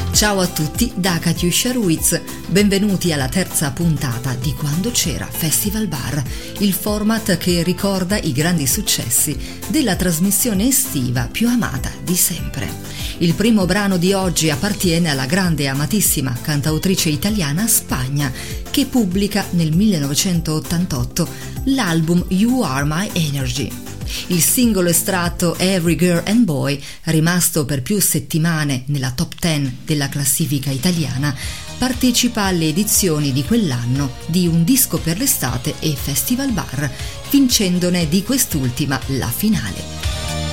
Ciao a tutti da Katiuscia Ruiz, benvenuti alla terza puntata di Quando c'era Festival Bar, il format che ricorda i grandi successi della trasmissione estiva più amata di sempre. Il primo brano di oggi appartiene alla grande e amatissima cantautrice italiana Spagna, che pubblica nel 1988 l'album You Are My Energy. Il singolo estratto Every Girl and Boy, rimasto per più settimane nella top 10 della classifica italiana, partecipa alle edizioni di quell'anno di Un disco per l'estate e Festival Bar, vincendone di quest'ultima la finale.